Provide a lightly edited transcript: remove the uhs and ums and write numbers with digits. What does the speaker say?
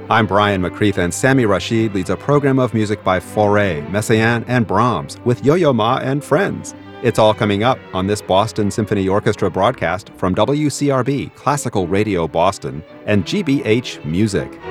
I'm Brian McCreath, and Sami Rashid leads a program of music by Fauré, Messiaen, and Brahms with Yo-Yo Ma and friends. It's all coming up on this Boston Symphony Orchestra broadcast from WCRB Classical Radio Boston and GBH Music.